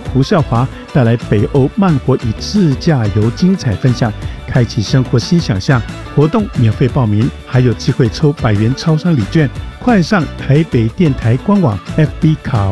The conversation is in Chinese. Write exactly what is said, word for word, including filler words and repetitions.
胡少华带来北欧慢活与自驾游精彩分享，开启生活新想象。活动免费报名，还有机会抽百元超商礼券。快上台北电台官网 F B 卡